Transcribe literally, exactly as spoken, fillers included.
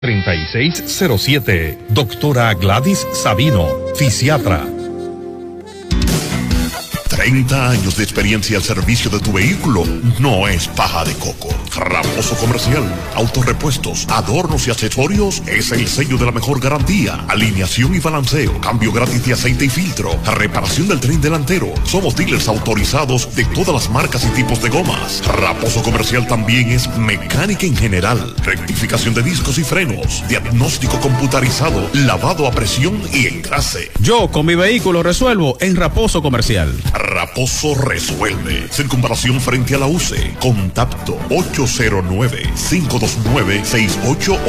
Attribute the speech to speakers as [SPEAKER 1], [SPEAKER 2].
[SPEAKER 1] treinta y seis cero siete. Doctora Gladys Sabino, fisiatra.
[SPEAKER 2] treinta años de experiencia al servicio de tu vehículo no es paja de coco. Raposo Comercial, autorepuestos, adornos y accesorios es el sello de la mejor garantía. Alineación y balanceo, cambio gratis de aceite y filtro, reparación del tren delantero. Somos dealers autorizados de todas las marcas y tipos de gomas. Raposo Comercial también es mecánica en general, rectificación de discos y frenos, diagnóstico computarizado, lavado a presión y engrase.
[SPEAKER 3] Yo con mi vehículo resuelvo en Raposo Comercial.
[SPEAKER 2] Raposo resuelve. Circunvalación frente a la U C E. Contacto ocho cero nueve, cinco dos nueve, seis ocho ocho